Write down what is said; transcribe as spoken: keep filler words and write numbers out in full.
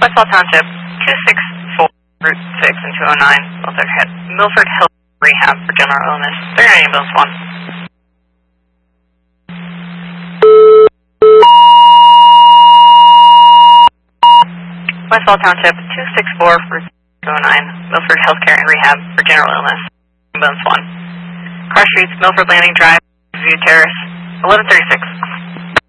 Westfall Township, two six four, Route six and two oh nine, Milford, Milford Hill Rehab for general illness. They're going to ambulance one. Westfall Township, two six four, Route two oh nine, Milford Healthcare and Rehab for general illness. Ambulance one. Cross Streets, Milford Landing Drive, View Terrace, eleven thirty-six.